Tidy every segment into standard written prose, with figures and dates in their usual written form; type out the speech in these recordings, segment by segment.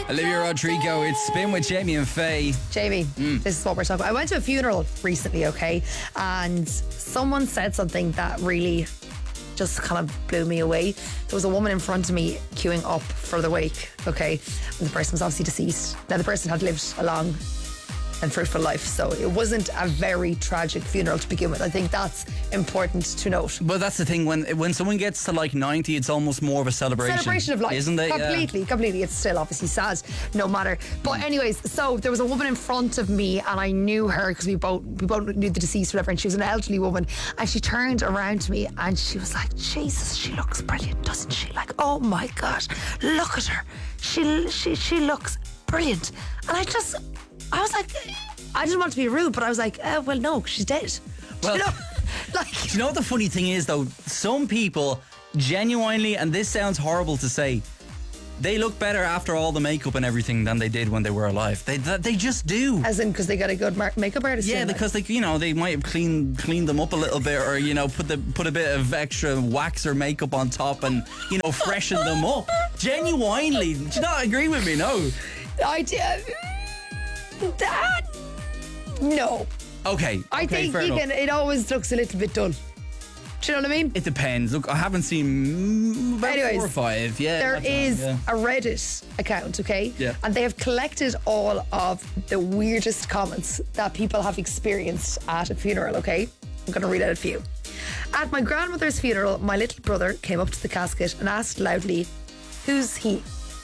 Olivia Rodrigo, it's Spin with Jamie and Faye. Jamie, this is what we're talking about. I went to a funeral recently, okay? And someone said something that really just kind of blew me away. There was a woman in front of me queuing up for the wake, okay? And the person was obviously deceased. Now, the person had lived a long and fruitful life, so it wasn't a very tragic funeral to begin with. I think that's important to note. But that's the thing, when someone gets to like 90, it's almost more of a celebration of life, isn't it? Completely. It's still obviously sad, no matter. But anyways, so there was a woman in front of me, and I knew her because we both knew the deceased, whatever. And she was an elderly woman, and she turned around to me and she was like, "Jesus, she looks brilliant, doesn't she? Like, oh my God, look at her. She looks brilliant." And I was like, I didn't want to be rude, but I was like, well, no, she's dead. Well, you know? Do you know what the funny thing is, though? Some people genuinely, and this sounds horrible to say, they look better after all the makeup and everything than they did when they were alive. They just do. As in, because they got a good makeup artist. Yeah, because they might have cleaned them up a little bit, or put a bit of extra wax or makeup on top, and freshen them up. Genuinely, do you not agree with me? No, I do. No. Okay. I think it always looks a little bit dull. Do you know what I mean? It depends. Look, I haven't seen about 4 or 5. Yeah. There is a Reddit account, okay? Yeah. And they have collected all of the weirdest comments that people have experienced at a funeral, okay? I'm going to read out a few. At my grandmother's funeral, my little brother came up to the casket and asked loudly, "Who's he?"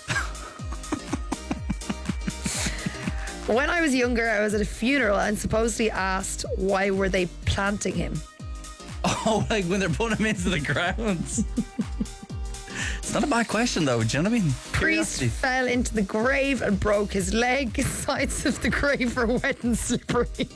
When I was younger, I was at a funeral and supposedly asked why were they planting him. Oh, like when they're putting him into the ground. It's not a bad question, though. Do you know what I mean? Priest fell into the grave and broke his leg. Sides of the grave were wet and slippery.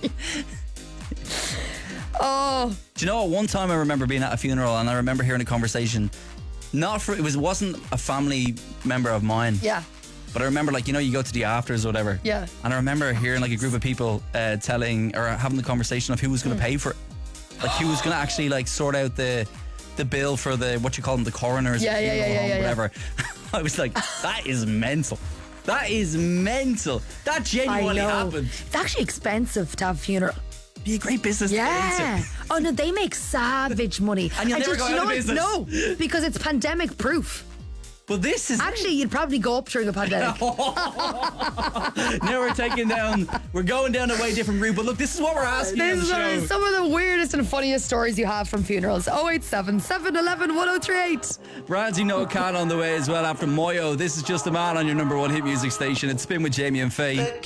Oh. Do you know what? One time I remember being at a funeral and I remember hearing a conversation. It wasn't a family member of mine. Yeah. But I remember, you go to the afters or whatever. Yeah. And I remember hearing, a group of people telling or having the conversation of who was going to pay for it. Like, who was going to actually, sort out the bill for the, what you call them, the coroners. Yeah, whatever. I was like, that is mental. That is mental. That genuinely happened. It's actually expensive to have a funeral. Be a great business to get into. Oh, no, they make savage money. And you'll never go out of business. No, because it's pandemic proof. But this is... Actually, you'd probably go up during a pandemic. Now we're going down a way different route. But look, this is what we're asking on the show. Some of the weirdest and funniest stories you have from funerals. 087 711 1038. Bradzi No Can on the way as well after Moyo. This is Just a Man on your number one hit music station. It's Spin with Jamie and Faye.